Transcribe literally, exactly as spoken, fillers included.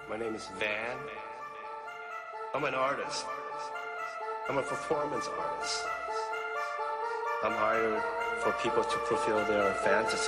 My name is Van. I'm an artist. I'm a performance artist. I'm hired for people to fulfill their fantasies.